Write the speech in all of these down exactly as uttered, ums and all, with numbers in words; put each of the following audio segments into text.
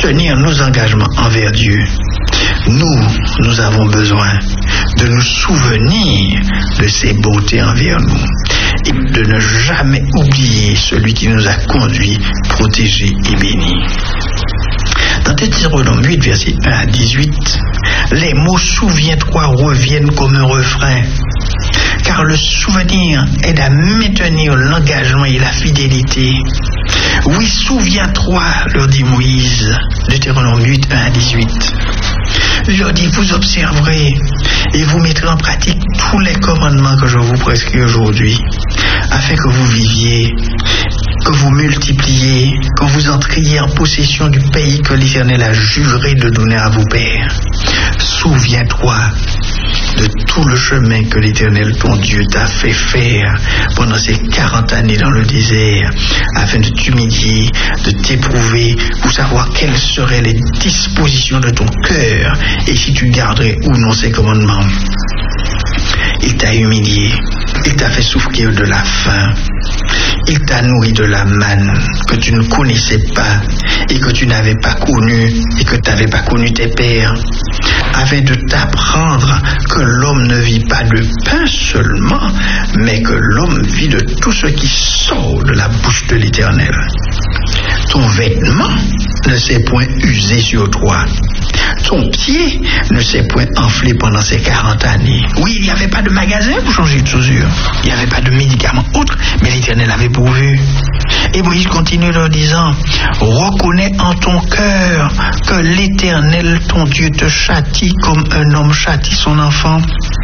tenir nos engagements envers Dieu, nous, nous avons besoin de nous souvenir de ses bontés envers nous et de ne jamais oublier celui qui nous a conduits, protégés et bénis. Dans Deutéronome huit, versets un à dix-huit, les mots « souviens-toi » reviennent comme un refrain, car le souvenir aide à maintenir l'engagement et la fidélité. Oui, souviens-toi, leur dit Moïse, Deutéronome huit, un à dix-huit. Il leur dit, vous observerez et vous mettrez en pratique tous les commandements que je vous prescris aujourd'hui, afin que vous viviez, que vous multipliez, que vous entriez en possession du pays que l'Éternel a juré de donner à vos pères. Souviens-toi de tout le chemin que l'Éternel, ton Dieu, t'a fait faire pendant ces quarante années dans le désert, afin de t'humilier, de t'éprouver, pour savoir quelles seraient les dispositions de ton cœur et si tu garderais ou non ses commandements. Il t'a humilié, il t'a fait souffrir de la faim, il t'a nourri de la manne que tu ne connaissais pas et que tu n'avais pas connu et que tu n'avais pas connu tes pères, afin de t'apprendre que l'homme ne vit pas de pain seulement, mais que l'homme vit de tout ce qui sort de la bouche de l'Éternel. Ton vêtement ne s'est point usé sur toi. Ton pied ne s'est point enflé pendant ces quarante années. Oui, il n'y avait pas de magasin pour changer de chaussures. Il n'y avait pas de médicaments autres, mais l'Éternel avait pourvu. Et Moïse continue en disant, reconnais en ton cœur que l'Éternel, ton Dieu, te châtie comme un homme châtie son enfant.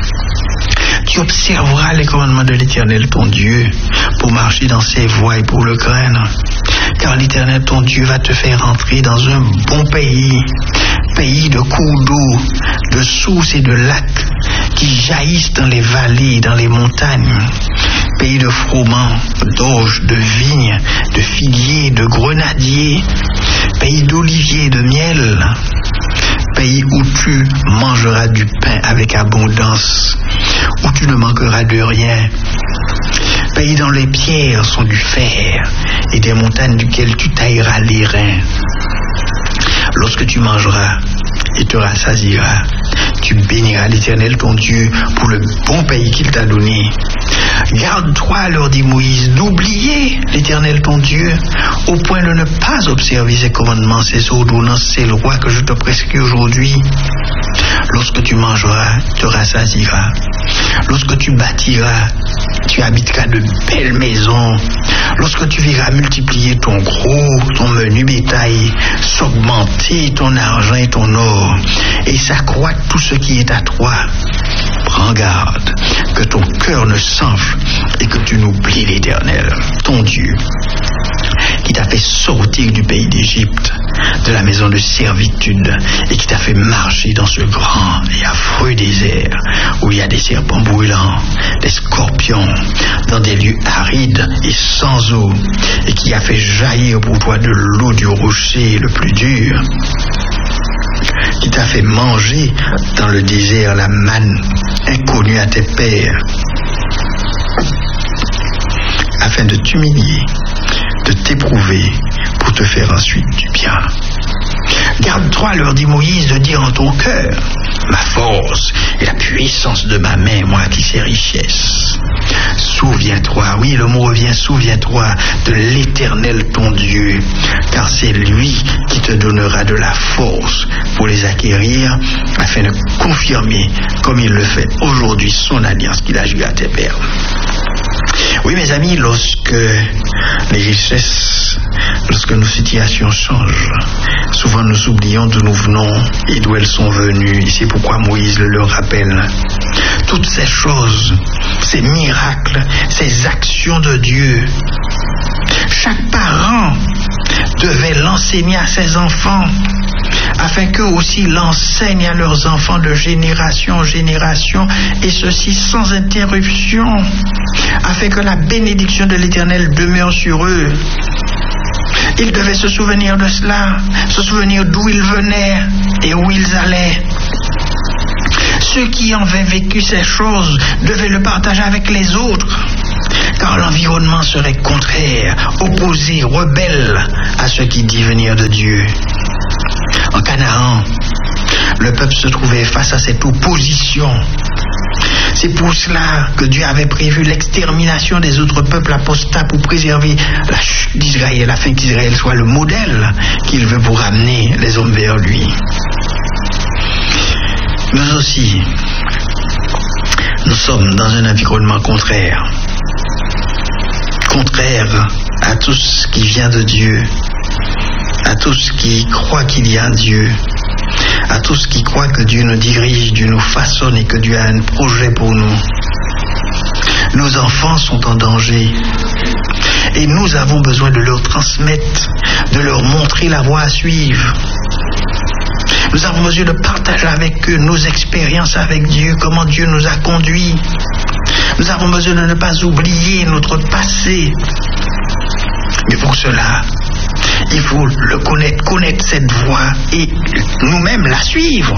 Tu observeras les commandements de l'Éternel, ton Dieu, pour marcher dans ses voies et pour le craindre. Car l'Éternel, ton Dieu, va te faire entrer dans un bon pays, pays de cours d'eau, de sources et de lacs qui jaillissent dans les vallées et dans les montagnes, pays de froment, d'orge, de vignes, de figuiers, de grenadiers, pays d'oliviers et de miel, pays où tu mangeras du pain avec abondance, où tu ne manqueras de rien, pays dont les pierres sont du fer et des montagnes duquel tu tailleras les reins. Lorsque tu mangeras et te rassasieras, tu béniras l'Éternel ton Dieu pour le bon pays qu'il t'a donné. Garde-toi, leur dit Moïse, d'oublier l'Éternel ton Dieu, au point de ne pas observer ses commandements, ses ordonnances, ses lois que je te prescris aujourd'hui. Lorsque tu mangeras, tu te rassasieras. Lorsque tu bâtiras, tu habiteras de belles maisons. Lorsque tu verras multiplier ton gros, ton menu bétail, s'augmenter ton argent et ton or, et s'accroître tout ce qui est à toi, prends garde que ton cœur ne s'enfle et que tu n'oublies l'Éternel, ton Dieu, qui t'a fait sortir du pays d'Égypte, de la maison de servitude, et qui t'a fait marcher dans ce grand et affreux désert, où il y a des serpents brûlants, des scorpions, dans des lieux arides et sans eau, et qui a fait jaillir pour toi de l'eau du rocher le plus dur, qui t'a fait manger dans le désert la manne inconnue à tes pères, afin de t'humilier, de t'éprouver, pour te faire ensuite du bien. Garde-toi, leur dit Moïse, de dire en ton cœur, ma force et la puissance de ma main, moi qui sais richesse. Souviens-toi, oui, le mot revient, souviens-toi de l'Éternel ton Dieu, car c'est lui qui te donnera de la force pour les acquérir, afin de confirmer, comme il le fait aujourd'hui, son alliance qu'il a juré à tes pères. Oui, mes amis, lorsque les richesses, lorsque nos situations changent, souvent nous oublions d'où nous venons et d'où elles sont venues. Et c'est pourquoi Moïse le leur rappelle. Toutes ces choses, ces miracles, ces actions de Dieu, chaque parent devait l'enseigner à ses enfants, afin qu'eux aussi l'enseignent à leurs enfants de génération en génération, et ceci sans interruption, afin que la bénédiction de l'Éternel demeure sur eux. Ils devaient se souvenir de cela, se souvenir d'où ils venaient et où ils allaient. Ceux qui avaient vécu ces choses devaient le partager avec les autres, car l'environnement serait contraire, opposé, rebelle à ce qui dit venir de Dieu. en Canaan, le peuple se trouvait face à cette opposition. C'est pour cela que Dieu avait prévu l'extermination des autres peuples apostats pour préserver la chute d'Israël, afin qu'Israël soit le modèle qu'il veut pour ramener les hommes vers lui. Nous aussi, nous sommes dans un environnement contraire. Contraire à tout ce qui vient de Dieu, à tout ce qui croit qu'il y a un Dieu, à tous qui croient que Dieu nous dirige, Dieu nous façonne et que Dieu a un projet pour nous. Nos enfants sont en danger et nous avons besoin de leur transmettre, de leur montrer la voie à suivre. Nous avons besoin de partager avec eux nos expériences avec Dieu, comment Dieu nous a conduits. Nous avons besoin de ne pas oublier notre passé. Mais pour cela, il faut le connaître, connaître cette voie et nous-mêmes la suivre.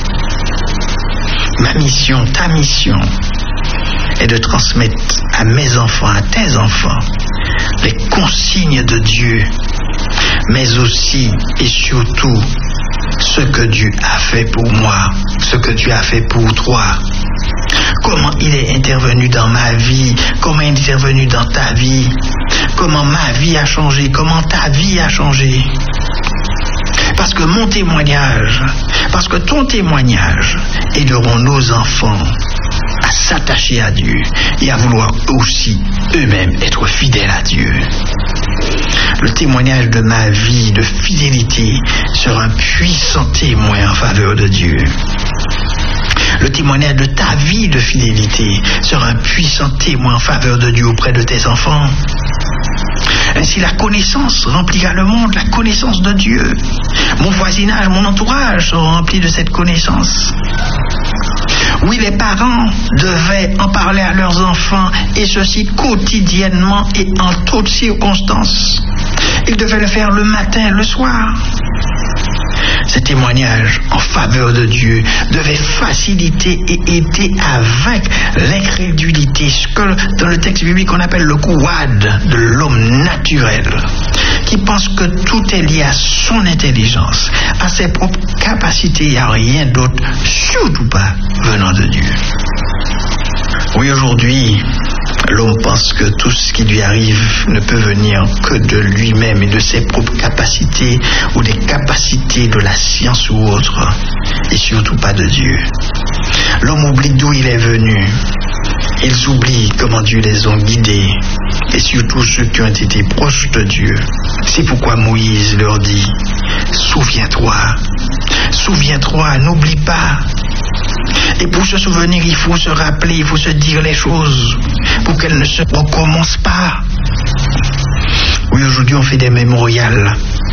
Ma mission, ta mission, est de transmettre à mes enfants, à tes enfants, les consignes de Dieu, mais aussi et surtout ce que Dieu a fait pour moi, ce que Dieu a fait pour toi. Comment il est intervenu dans ma vie, comment il est intervenu dans ta vie, comment ma vie a changé, comment ta vie a changé. Parce que mon témoignage, parce que ton témoignage aideront nos enfants à s'attacher à Dieu et à vouloir aussi eux-mêmes être fidèles à Dieu. Le témoignage de ma vie de fidélité sera un puissant témoin en faveur de Dieu. Le témoignage de ta vie de fidélité sera un puissant témoin en faveur de Dieu auprès de tes enfants. Ainsi, la connaissance remplira le monde, la connaissance de Dieu. Mon voisinage, mon entourage seront remplis de cette connaissance. Oui, les parents devaient en parler à leurs enfants, et ceci quotidiennement et en toutes circonstances. Ils devaient le faire le matin, le soir. Ces témoignages en faveur de Dieu devaient faciliter et aider à vaincre l'incrédulité, ce que dans le texte biblique on appelle le couade de l'homme naturel, qui pense que tout est lié à son intelligence, à ses propres capacités et à rien d'autre, surtout pas venant de Dieu. Oui, aujourd'hui, l'homme pense que tout ce qui lui arrive ne peut venir que de lui-même et de ses propres capacités ou des capacités de la science ou autre, et surtout pas de Dieu. L'homme oublie d'où il est venu. Ils oublient comment Dieu les a guidés, et surtout ceux qui ont été proches de Dieu. C'est pourquoi Moïse leur dit: souviens-toi, souviens-toi, n'oublie pas. Et pour se souvenir, il faut se rappeler, il faut se dire les choses pour qu'elles ne se recommencent pas. Oui, aujourd'hui on fait des mémorials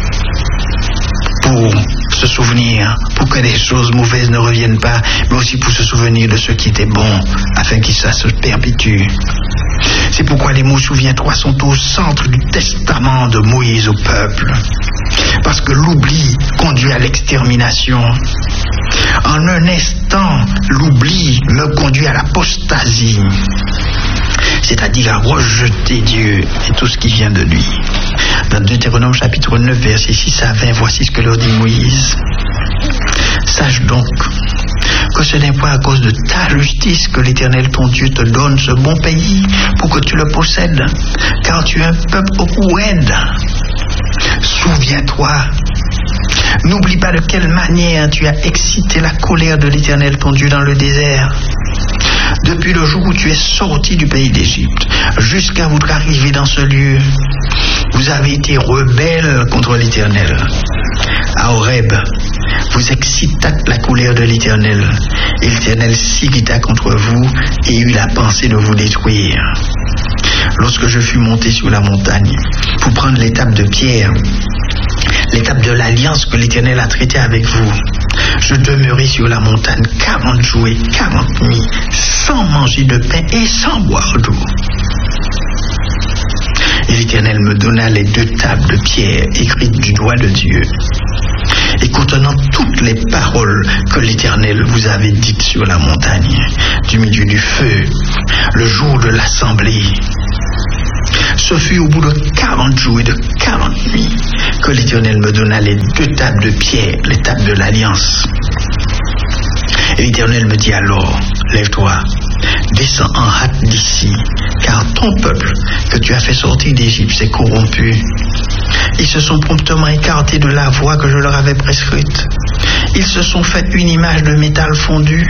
pour se souvenir, pour que les choses mauvaises ne reviennent pas, mais aussi pour se souvenir de ce qui était bon, afin que ça se perpétue. C'est pourquoi les mots souviens-toi sont au centre du testament de Moïse au peuple. Parce que l'oubli conduit à l'extermination. En un instant, l'oubli me conduit à l'apostasie, c'est-à-dire à rejeter Dieu et tout ce qui vient de lui. Dans Deutéronome chapitre neuf, versets six à vingt, voici ce que leur dit Moïse. Sache donc que ce n'est point à cause de ta justice que l'Éternel ton Dieu te donne ce bon pays pour que tu le possèdes, car tu es un peuple au cou raide. Souviens-toi, n'oublie pas de quelle manière tu as excité la colère de l'Éternel ton Dieu dans le désert. Depuis le jour où tu es sorti du pays d'Égypte, jusqu'à votre arrivée dans ce lieu, vous avez été rebelles contre l'Éternel. À Horeb, vous excitâtes la colère de l'Éternel, et l'Éternel s'irrita contre vous et eut la pensée de vous détruire. Lorsque je fus monté sur la montagne pour prendre l'étape de pierre, l'étape de l'alliance que l'Éternel a traitée avec vous, je demeurai sur la montagne quarante jours et quarante nuits, sans manger de pain et sans boire d'eau. Et l'Éternel me donna les deux tables de pierre écrites du doigt de Dieu, et contenant toutes les paroles que l'Éternel vous avait dites sur la montagne, du milieu du feu, le jour de l'assemblée. Ce fut au bout de quarante jours et de quarante nuits que l'Éternel me donna les deux tables de pierre, les tables de l'Alliance. Et l'Éternel me dit alors, lève-toi, descends en hâte d'ici, car ton peuple que tu as fait sortir d'Égypte s'est corrompu. Ils se sont promptement écartés de la voie que je leur avais prescrite. Ils se sont fait une image de métal fondu.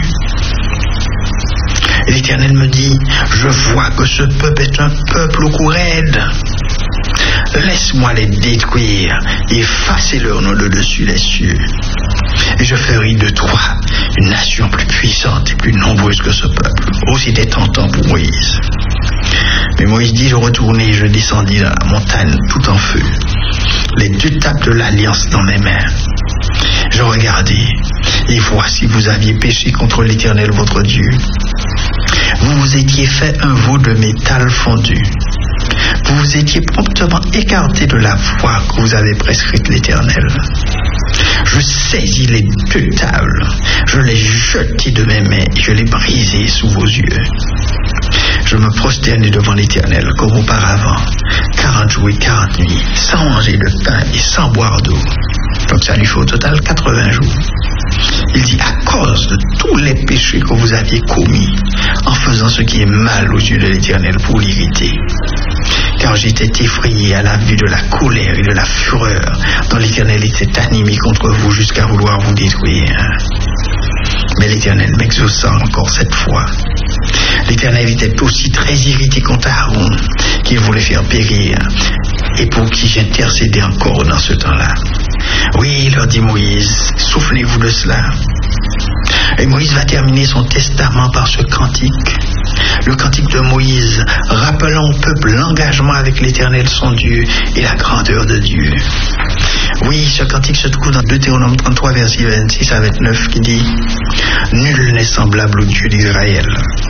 Et l'Éternel me dit, je vois que ce peuple est un peuple au cou raide. Laisse-moi les détruire et effacer leur nom de dessus les cieux. Et je ferai de toi une nation plus puissante et plus nombreuse que ce peuple. Aussi c'était tentant pour Moïse. Mais Moïse dit, je retournai et je descendis dans la montagne tout en feu, les deux tables de l'Alliance dans mes mains. Je regardai, et voici vous aviez péché contre l'Éternel votre Dieu. Vous vous étiez fait un veau de métal fondu. Vous vous étiez promptement écarté de la voie que vous avez prescrite l'Éternel. Je saisis les deux tables, je les jetai de mes mains et je les brisai sous vos yeux. Je me prosternai devant l'Éternel comme auparavant, quarante jours et quarante nuits, sans manger de pain et sans boire d'eau. Donc ça lui fait au total quatre-vingts jours. Il dit, à cause de tous les péchés que vous aviez commis, en faisant ce qui est mal aux yeux de l'Éternel pour l'irriter. Car j'étais effrayé à la vue de la colère et de la fureur dont l'Éternel était animé contre vous jusqu'à vouloir vous détruire. Mais l'Éternel m'exauça encore cette fois. L'Éternel était aussi très irrité contre Aaron qu'il voulait faire périr et pour qui j'intercédais encore dans ce temps-là. Oui, leur dit Moïse, souvenez-vous de cela. Et Moïse va terminer son testament par ce cantique. Le cantique de Moïse, rappelant au peuple l'engagement avec l'Éternel son Dieu et la grandeur de Dieu. Oui, ce cantique se trouve dans Deutéronome trente-trois, versets vingt-six à vingt-neuf, qui dit « Nul n'est semblable au Dieu d'Israël.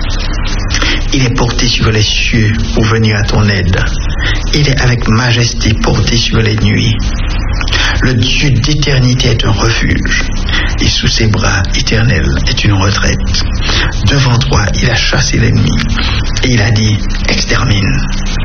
Il est porté sur les cieux pour venir à ton aide. Il est avec majesté porté sur les nuées. Le Dieu d'éternité est un refuge, et sous ses bras éternels est une retraite. Devant toi, il a chassé l'ennemi, et il a dit, extermine.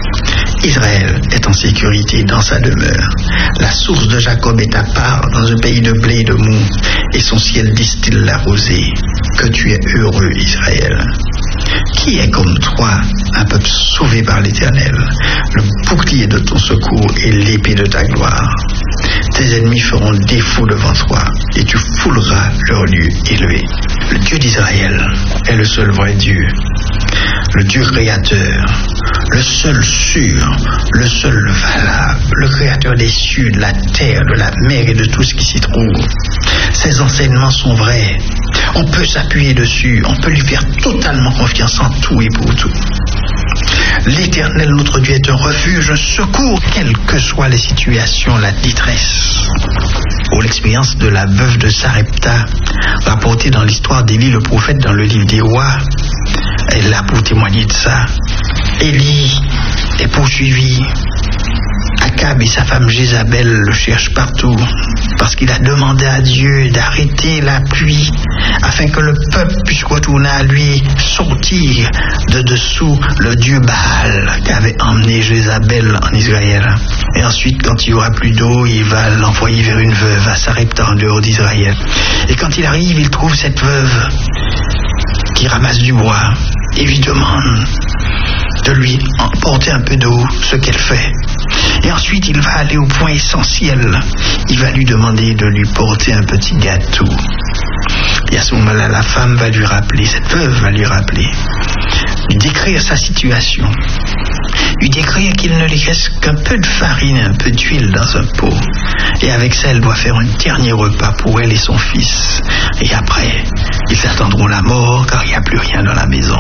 Israël est en sécurité dans sa demeure. La source de Jacob est à part dans un pays de blé et de mou, et son ciel distille la rosée. Que tu es heureux, Israël. Qui est comme toi, un peuple sauvé par l'Éternel, le bouclier de ton secours et l'épée de ta gloire? Tes ennemis feront défaut devant toi, et tu fouleras leur lieu élevé. Le Dieu d'Israël est le seul vrai Dieu, le Dieu créateur, le seul sûr, le seul valable, le créateur des cieux, de la terre, de la mer et de tout ce qui s'y trouve. Ses enseignements sont vrais. On peut s'appuyer dessus, on peut lui faire totalement confiance en tout et pour tout. L'Éternel, notre Dieu, est un refuge, un secours, quelles que soient les situations, la détresse. Pour l'expérience de la veuve de Sarepta, rapportée dans l'histoire d'Élie le prophète dans le livre des rois, elle est là pour témoigner de ça. Élie est poursuivi. Akab et sa femme Jézabel le cherchent partout parce qu'il a demandé à Dieu d'arrêter la pluie afin que le peuple puisse retourner à lui, sortir de dessous le dieu Baal qu'avait emmené Jézabel en Israël. Et ensuite, quand il n'y aura plus d'eau, il va l'envoyer vers une veuve à Sarepta en dehors d'Israël. Et quand il arrive, il trouve cette veuve qui ramasse du bois et lui demande de lui emporter un peu d'eau, ce qu'elle fait. Et ensuite, il va aller au point essentiel. Il va lui demander de lui porter un petit gâteau. Et à ce moment-là, la femme va lui rappeler, cette veuve va lui rappeler, lui décrire sa situation, lui décrire qu'il ne lui reste qu'un peu de farine et un peu d'huile dans un pot. Et avec ça, elle doit faire un dernier repas pour elle et son fils. Et après, ils attendront la mort car il n'y a plus rien dans la maison.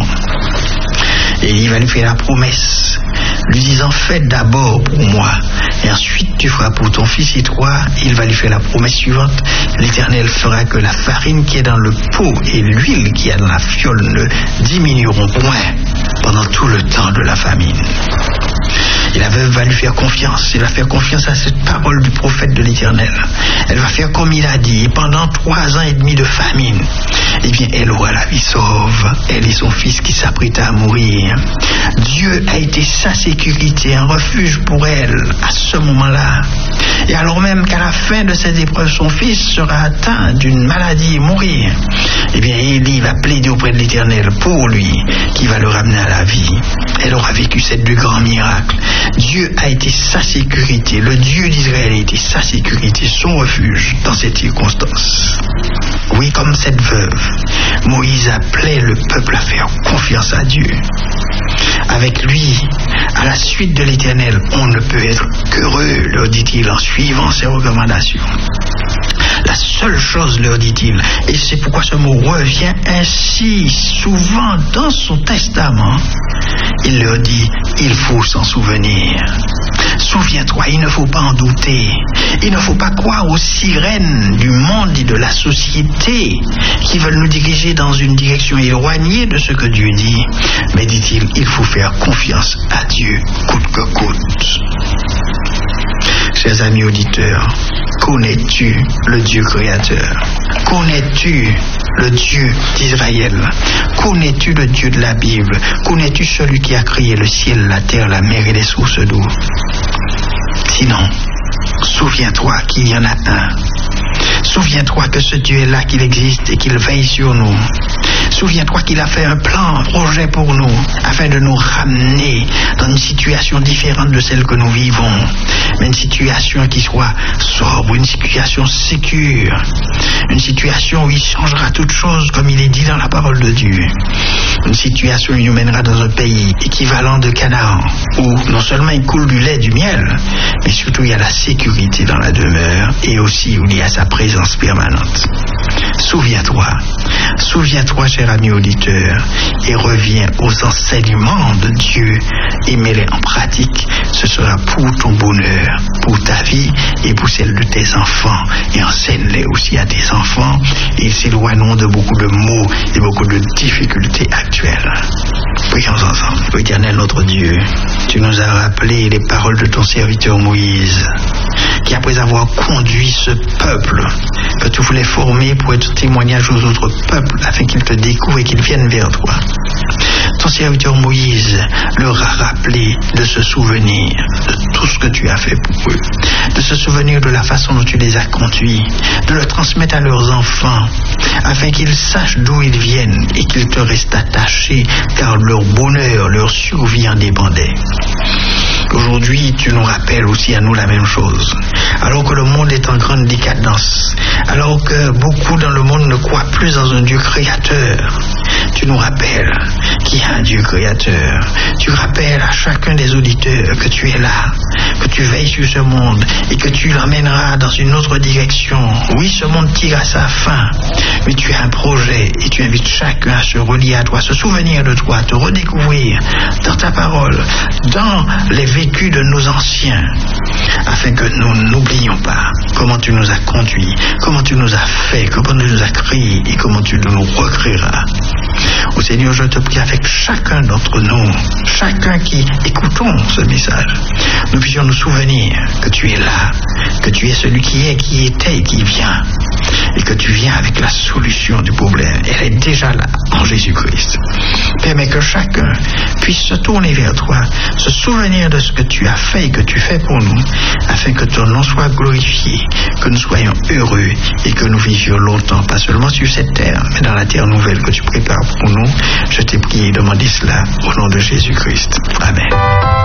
Et il va lui faire la promesse, lui disant, fais d'abord pour moi, et ensuite tu feras pour ton fils et toi. Il va lui faire la promesse suivante, l'Éternel fera que la farine qui est dans le pot et l'huile qui est dans la fiole ne diminueront point pendant tout le temps de la famine. Et la veuve va lui faire confiance, elle va faire confiance à cette parole du prophète de l'Éternel. Elle va faire comme il a dit. Et pendant trois ans et demi de famine, eh bien, elle aura la vie sauve. Elle et son fils qui s'apprêtent à mourir. Dieu a été sa sécurité, un refuge pour elle à ce moment-là. Et alors même qu'à la fin de cette épreuve, son fils sera atteint d'une maladie et mourir, eh bien, Élie va plaider auprès de l'Éternel pour lui, qui va le ramener à la vie. Elle aura vécu cette deux grands miracles. Dieu a été sa sécurité. Le Dieu d'Israël a été sa sécurité, son refuge dans cette circonstance. Oui, comme cette veuve, Moïse appelait le peuple à faire confiance à Dieu. Avec lui, à la suite de l'Éternel, on ne peut être qu'heureux, leur dit-il, en suivant ses recommandations. La seule chose, leur dit-il, et c'est pourquoi ce mot revient ainsi souvent dans son testament, il leur dit, il faut s'en souvenir. Souviens-toi, il ne faut pas en douter. Il ne faut pas croire aux sirènes du monde et de la société qui veulent nous diriger dans une direction éloignée de ce que Dieu dit. Mais dit-il, il faut faire confiance à Dieu, coûte que coûte. Chers amis auditeurs, connais-tu le Dieu créateur? Connais-tu le Dieu d'Israël? Connais-tu le Dieu de la Bible? Connais-tu celui qui a créé le ciel, la terre, la mer et les sources d'eau? Sinon, souviens-toi qu'il y en a un. Souviens-toi que ce Dieu est là, qu'il existe et qu'il veille sur nous. Souviens-toi qu'il a fait un plan, un projet pour nous, afin de nous ramener dans une situation différente de celle que nous vivons, mais une situation qui soit sobre, une situation sécure, une situation où il changera toutes choses comme il est dit dans la parole de Dieu, une situation où il nous mènera dans un pays équivalent de Canaan, où non seulement il coule du lait et du miel, mais surtout il y a la sécurité dans la demeure et aussi où il y a sa présence permanente. Souviens-toi, souviens-toi, cher ami auditeur, et reviens aux enseignements de Dieu et mets-les en pratique. Ce sera pour ton bonheur, pour ta vie et pour celle de tes enfants. Et enseigne-les aussi à tes enfants. Et ils s'éloigneront de beaucoup de maux et beaucoup de difficultés actuelles. Prions ensemble. Éternel notre Dieu, tu nous as rappelé les paroles de ton serviteur Moïse, qui après avoir conduit ce peuple que tu voulais former pour être témoignage aux autres peuples afin qu'ils te découvrent et qu'ils viennent vers toi. Ton serviteur Moïse leur a rappelé de se souvenir de tout ce que tu as fait pour eux, de se souvenir de la façon dont tu les as conduits, de le transmettre à leurs enfants, afin qu'ils sachent d'où ils viennent et qu'ils te restent attachés, car leur bonheur, leur survie en dépendait. Aujourd'hui, tu nous rappelles aussi à nous la même chose. Alors que le monde est en grande décadence, alors que beaucoup dans le monde ne croient plus dans un Dieu créateur, tu nous rappelles qu'il y a un Dieu créateur. Tu rappelles à chacun des auditeurs que tu es là, que tu veilles sur ce monde et que tu l'emmèneras dans une autre direction. Oui, ce monde tire à sa fin, mais tu as un projet et tu invites chacun à se relier à toi, se souvenir de toi, te redécouvrir dans ta parole, dans les vécus de nos anciens, afin que nous n'oublions pas comment tu nous as conduits, comment tu nous as fait, comment tu nous as créés et comment tu nous recréeras. Ô Seigneur, je te prie avec chacun d'entre nous, chacun qui écoutons ce message, nous puissions nous souvenir que tu es là, que tu es celui qui est, qui était et qui vient, et que tu viens avec la solution du problème. Elle est déjà là en Jésus-Christ. Permets que chacun puisse se tourner vers toi, se souvenir de ce que tu as fait et que tu fais pour nous, afin que ton nom soit glorifié, que nous soyons heureux et que nous vivions longtemps, pas seulement sur cette terre, mais dans la terre nouvelle que tu prépares pour nous. Je t'ai prié et demandé cela au nom de Jésus-Christ. Amen.